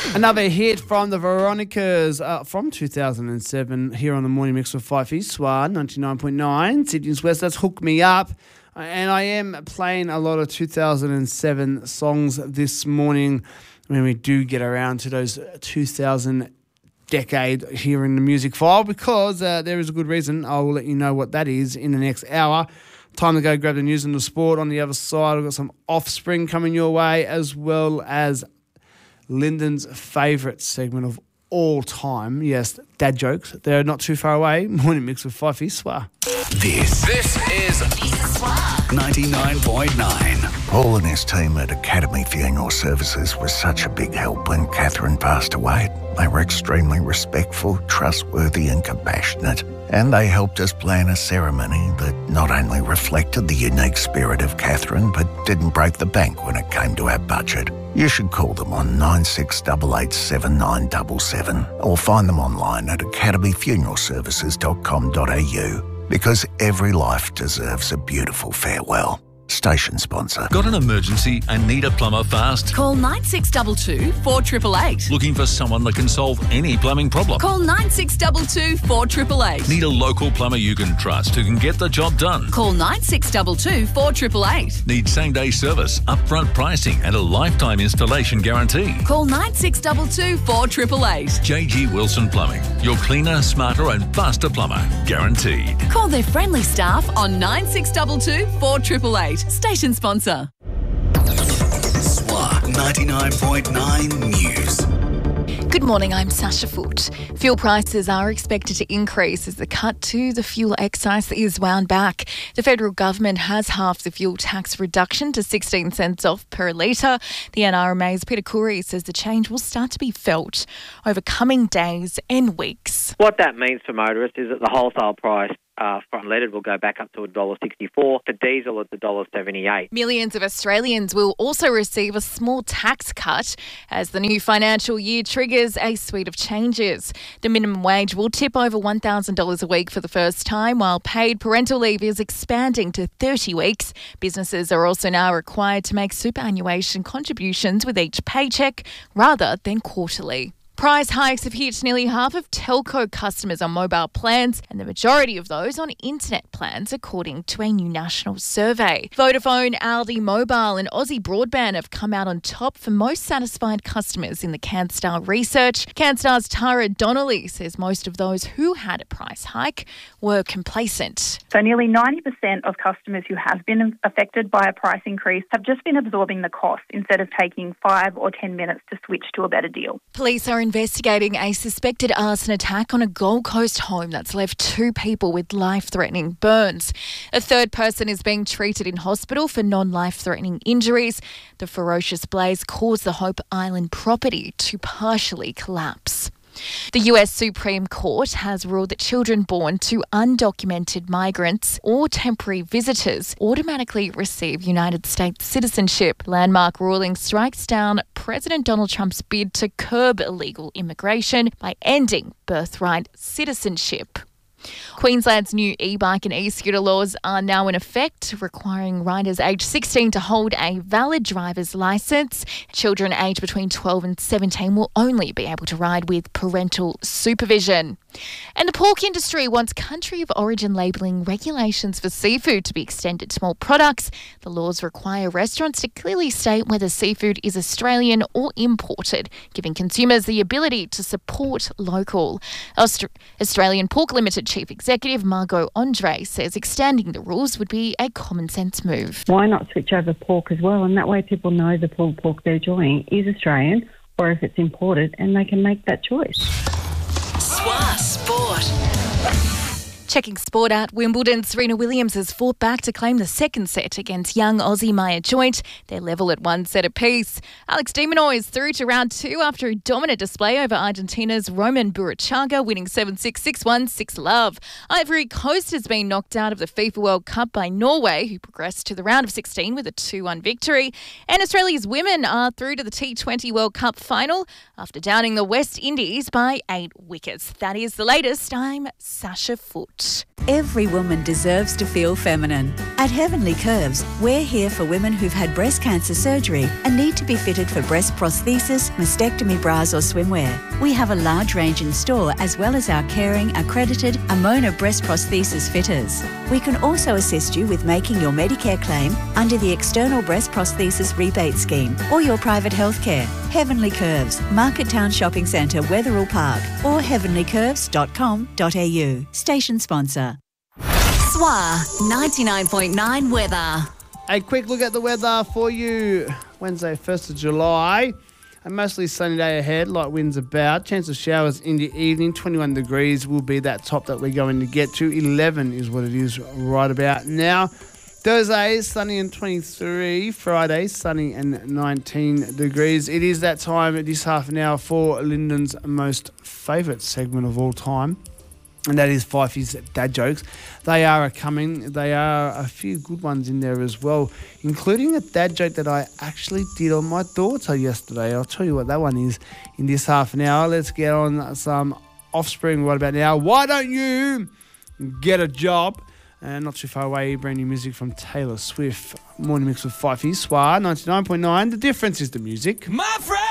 Another hit from the Veronicas from 2007 here on the Morning Mix with Fifey Swar 99.9 Sydney's West. That's Hook Me Up. And I am playing a lot of 2007 songs this morning when we do get around to those 2000 decade here in the music file, because there is a good reason. I will let you know what that is in the next hour. Time to go grab the news and the sport. On the other side, I've got some Offspring coming your way, as well as Lyndon's favourite segment of all time. Yes, dad jokes. They're not too far away. Morning Mix with Fifey Swar. This is 99.9. Paul and his team at Academy Funeral Services was such a big help when Catherine passed away. They were extremely respectful, trustworthy and compassionate. And they helped us plan a ceremony that not only reflected the unique spirit of Catherine, but didn't break the bank when it came to our budget. You should call them on 96887977 or find them online at academyfuneralservices.com.au, because every life deserves a beautiful farewell. Station sponsor. Got an emergency and need a plumber fast? Call 9622 4888. Looking for someone that can solve any plumbing problem? Call 9622 4888. Need a local plumber you can trust who can get the job done? Call 9622 4888. Need same-day service, upfront pricing and a lifetime installation guarantee? Call 9622 4888. JG Wilson Plumbing. Your cleaner, smarter and faster plumber. Guaranteed. Call their friendly staff on 9622 4888. Station sponsor. SWAR 99.9 News. Good morning, I'm Sasha Foote. Fuel prices are expected to increase as the cut to the fuel excise is wound back. The federal government has halved the fuel tax reduction to 16 cents off per litre. The NRMA's Peter Khoury says the change will start to be felt over coming days and weeks. What that means for motorists is that the wholesale price for unleaded will go back up to $1.64. For diesel, it's $1.78. Millions of Australians will also receive a small tax cut as the new financial year triggers a suite of changes. The minimum wage will tip over $1,000 a week for the first time, while paid parental leave is expanding to 30 weeks. Businesses are also now required to make superannuation contributions with each paycheck rather than quarterly. Price hikes have hit nearly half of telco customers on mobile plans, and the majority of those on internet plans, according to a new national survey. Vodafone, Aldi Mobile and Aussie Broadband have come out on top for most satisfied customers in the CanStar research. CanStar's Tara Donnelly says most of those who had a price hike were complacent. So nearly 90% of customers who have been affected by a price increase have just been absorbing the cost instead of taking 5 or 10 minutes to switch to a better deal. Police are investigating a suspected arson attack on a Gold Coast home that's left 2 people with life-threatening burns. A third person is being treated in hospital for non-life-threatening injuries. The ferocious blaze caused the Hope Island property to partially collapse. The US Supreme Court has ruled that children born to undocumented migrants or temporary visitors automatically receive United States citizenship. Landmark ruling strikes down President Donald Trump's bid to curb illegal immigration by ending birthright citizenship. Queensland's new e-bike and e-scooter laws are now in effect, requiring riders aged 16 to hold a valid driver's licence. Children aged between 12 and 17 will only be able to ride with parental supervision. And the pork industry wants country of origin labelling regulations for seafood to be extended to more products. The laws require restaurants to clearly state whether seafood is Australian or imported, giving consumers the ability to support local. Australian Pork Limited Chief Executive Margot Andre says extending the rules would be a common sense move. Why not switch over pork as well? And that way people know the pulled pork they're enjoying is Australian or if it's imported, and they can make that choice. SWAR Sport. Checking sport at Wimbledon, Serena Williams has fought back to claim the second set against young Aussie Maya Joint. They're level at 1 set apiece. Alex de Minaur is through to round 2 after a dominant display over Argentina's Roman Burruchaga, winning 7-6, 6-1, 6-love. Ivory Coast has been knocked out of the FIFA World Cup by Norway, who progressed to the round of 16 with a 2-1 victory. And Australia's women are through to the T20 World Cup final after downing the West Indies by 8 wickets. That is the latest. I'm Sasha Foote. Sport. Every woman deserves to feel feminine. At Heavenly Curves, we're here for women who've had breast cancer surgery and need to be fitted for breast prosthesis, mastectomy bras or swimwear. We have a large range in store as well as our caring, accredited Amona breast prosthesis fitters. We can also assist you with making your Medicare claim under the External Breast Prosthesis Rebate Scheme or your private healthcare. Heavenly Curves, Market Town Shopping Centre, Wetherill Park or heavenlycurves.com.au. Station sponsor. SWA 99.9 weather. A quick look at the weather for you. Wednesday, 1st of July. A mostly sunny day ahead, light winds about. Chance of showers in the evening. 21 degrees will be that top that we're going to get to. 11 is what it is right about now. Thursday, sunny and 23. Friday, sunny and 19 degrees. It is that time at this half an hour for Lyndon's most favourite segment of all time. And that is Fifey's dad jokes. They are coming. They are a few good ones in there as well, including a dad joke that I actually did on my daughter yesterday. I'll tell you what that one is in this half an hour. Let's get on some Offspring right about now. Why don't you get a job? And not too far away, brand new music from Taylor Swift. Morning mix with Fifey, SWA 99.9. The difference is the music. My friend.